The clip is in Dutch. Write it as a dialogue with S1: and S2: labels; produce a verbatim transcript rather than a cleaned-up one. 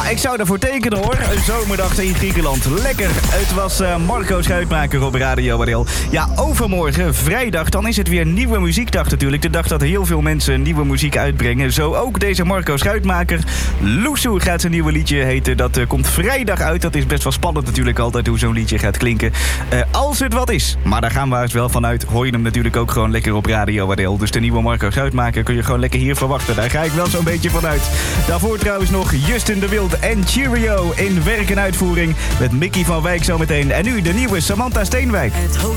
S1: ik zou daarvoor tekenen hoor. Een zomerdag in Griekenland. Lekker. Het was uh, Marco Schuitmaker op Radio Waddel. Ja, overmorgen, vrijdag, dan is het weer nieuwe muziekdag natuurlijk. De dag dat heel veel mensen nieuwe muziek uitbrengen. Zo ook deze Marco Schuitmaker. Loesoe gaat zijn nieuwe liedje heten. Dat uh, komt vrijdag uit. Dat is best wel spannend natuurlijk altijd hoe zo'n liedje gaat klinken. Uh, als het wat is. Maar daar gaan we eens wel vanuit. Hoor je hem natuurlijk ook gewoon lekker op Radio Waddel. Dus de nieuwe Marco Schuitmaker kun je gewoon lekker hier verwachten. Daar ga ik wel zo'n beetje vanuit. Daarvoor trouwens nog Justin de Wild en Cheerio in werk en uitvoering. Met Mickey van Wijk zometeen. En nu de nieuwe Samantha Steenwijk.